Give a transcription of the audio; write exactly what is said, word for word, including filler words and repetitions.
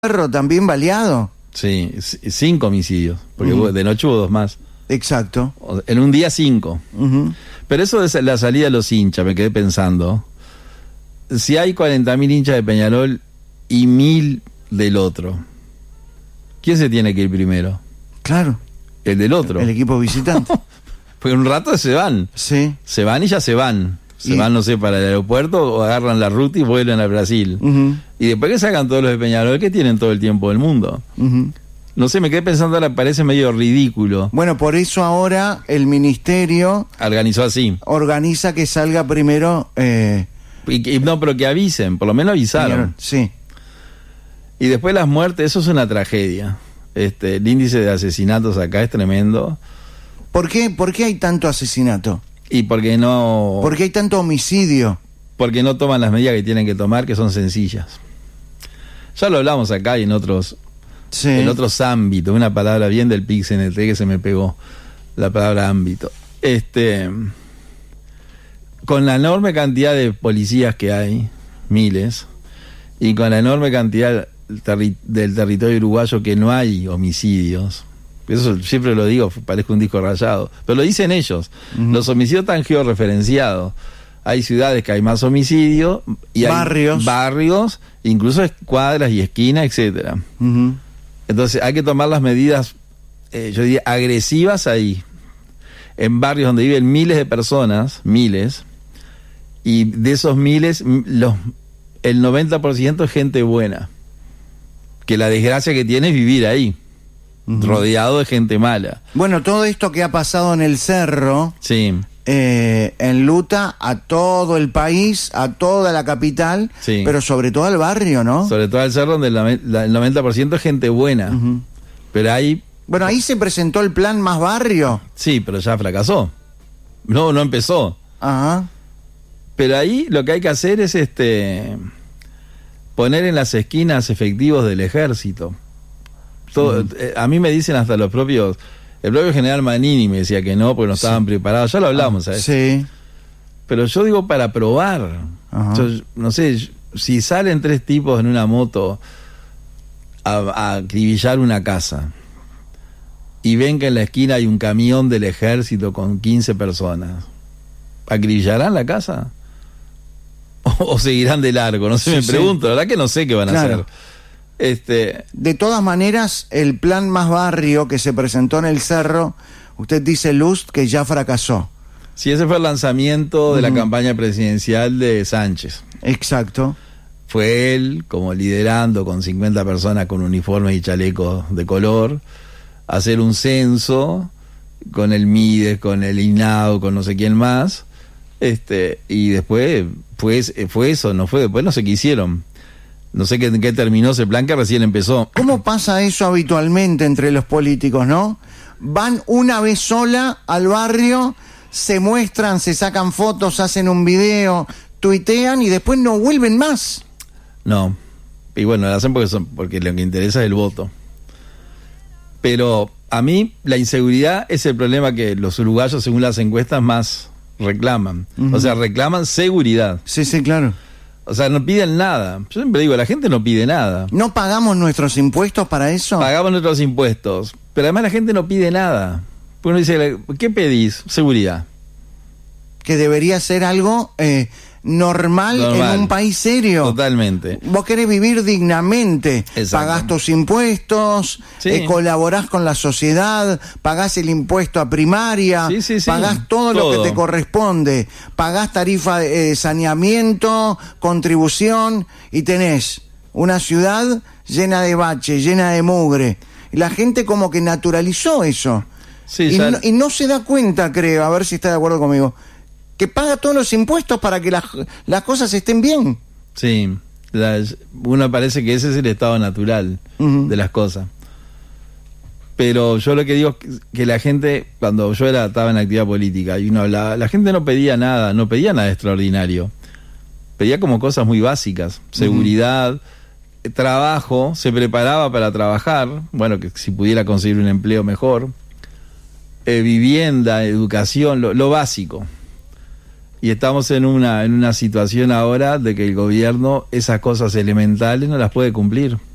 Cerro también baleado. Sí, c- cinco homicidios, porque Uh-huh. de noche hubo dos más. Exacto. O- En un día cinco. Uh-huh. Pero eso de la salida de los hinchas, me quedé pensando. Si hay cuarenta mil hinchas de Peñarol y mil del otro, ¿quién se tiene que ir primero? Claro. El del otro. El equipo visitante. Porque un rato se van. Sí. Se van y ya se van. Se Y- van, no sé, para el aeropuerto o agarran la ruta y vuelven a Brasil. Uh-huh. Y después que sacan todos los de Peñarol, que tienen todo el tiempo del mundo. Uh-huh. No sé, me quedé pensando, ahora parece medio ridículo. Bueno, por eso ahora el ministerio Organizó así. organiza que salga primero. Eh, Y, que- no, pero que avisen, por lo menos avisaron. Sí. Y después las muertes, eso es una tragedia. Este, el índice de asesinatos acá es tremendo. ¿Por qué, ¿Por qué hay tanto asesinato? Y porque no, ¿Por qué hay tanto homicidio? porque no toman las medidas que tienen que tomar, que son sencillas. Ya lo hablamos acá y en otros, Sí. en otros ámbitos. Una palabra bien del P I X N T que se me pegó, la palabra ámbito. Este, con la enorme cantidad de policías que hay, miles, y con la enorme cantidad terri- del territorio uruguayo que no hay homicidios. Eso siempre lo digo, parezco un disco rayado, pero lo dicen ellos. Ujú. Los homicidios están georreferenciados. Hay ciudades que hay más homicidios y Barrios. hay barrios, incluso cuadras y esquinas, etcétera. Ujú. Entonces hay que tomar las medidas, eh, yo diría, agresivas ahí. En barrios donde viven miles de personas, miles, y de esos miles, m- los, el noventa por ciento es gente buena. Que la desgracia que tiene es vivir ahí, Ujú. rodeado de gente mala. Bueno, todo esto que ha pasado en el Cerro Sí, eh, enluta a todo el país, a toda la capital, Sí. pero sobre todo al barrio, ¿no? sobre todo el cerro donde el, nove- la- el noventa por ciento es gente buena. Ujú. Pero ahí, Bueno, ahí se presentó el plan Más Barrio. sí, pero ya fracasó. No, no empezó. Ajá. Pero ahí lo que hay que hacer es este poner en las esquinas efectivos del ejército. Todo, eh, a mí me dicen hasta los propios, el propio general Manini me decía que no, porque no estaban preparados. Ya lo hablamos, ¿sabes? Sí. Pero yo digo para probar. Ajá. Yo, no sé, yo- si salen tres tipos en una moto a, a acribillar una casa y ven que en la esquina hay un camión del ejército con quince personas, ¿acribillarán la casa? ¿O, o seguirán de largo? No sé, Sí, me sí. pregunto, la verdad que no sé qué van a Claro. hacer. Este, De todas maneras, el plan Más Barrio que se presentó en el Cerro, usted dice, Lust, que ya fracasó. si ese fue el lanzamiento de la Ujú. campaña presidencial de Sánchez. Exacto. Fue él, como liderando con cincuenta personas con uniformes y chalecos de color, hacer un censo con el MIDES, con el INAO, con no sé quién más, este, y después fue, fue eso, no fue, después no sé qué hicieron. No sé qué, en qué terminó ese plan que recién empezó. ¿Cómo pasa eso habitualmente entre los políticos, no? Van una vez sola al barrio, se muestran, se sacan fotos, hacen un video, tuitean y después no vuelven más. No. Y bueno, lo hacen porque, son, porque lo que interesa es el voto. Pero a mí la inseguridad es el problema que los uruguayos, según las encuestas, más reclaman. Ujú. O sea, reclaman seguridad. Sí, sí, claro. O sea, no piden nada. Yo siempre digo, la gente no pide nada. ¿No pagamos nuestros impuestos para eso? Pagamos nuestros impuestos. Pero además la gente no pide nada. Uno dice, ¿qué pedís? Seguridad. Que debería ser algo eh, normal, Normal. en un país serio. Totalmente. Vos querés vivir dignamente, Exacto. pagás tus impuestos, Sí. eh, colaborás con la sociedad, pagás el impuesto a primaria, Sí, sí, sí. pagás todo, lo Todo. que te corresponde, pagás tarifa de eh, saneamiento, contribución, y tenés una ciudad llena de baches, llena de mugre. Y la gente como que naturalizó eso. Sí, y, ya- no, y no se da cuenta, creo, a ver si está de acuerdo conmigo, que paga todos los impuestos para que las, las cosas estén bien. Sí. La- uno parece que ese es el estado natural Ujú. de las cosas. Pero yo lo que digo es que- que la gente, cuando yo era, estaba en actividad política y uno hablaba, la gente no pedía nada, no pedía nada extraordinario. Pedía como cosas muy básicas, seguridad, eh, trabajo, se preparaba para trabajar, bueno, que si pudiera conseguir un empleo mejor, eh, vivienda, educación, lo, lo básico. Y estamos en una, en una situación ahora de que el gobierno esas cosas elementales no las puede cumplir.